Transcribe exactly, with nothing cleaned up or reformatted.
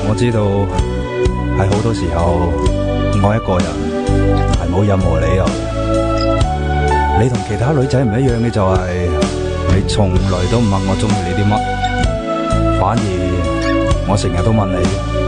我知道喺好多時候愛一個人係冇任何理由。你同其他女仔唔一樣嘅就係你從來都唔問我中意你啲乜，反而我成日都問你。